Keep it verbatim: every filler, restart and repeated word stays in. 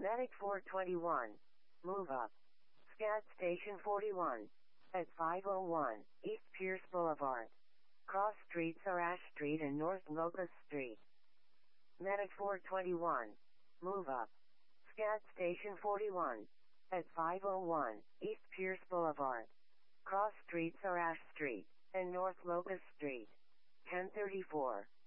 Medic four twenty-one. Move up. Scat Station forty-one. At five oh one, East Pierce Boulevard. Cross streets are Ash Street and North Locust Street. Medic four twenty-one. Move up. Scat Station forty-one. At five oh one, East Pierce Boulevard. Cross streets are Ash Street and North Locust Street. ten thirty-four.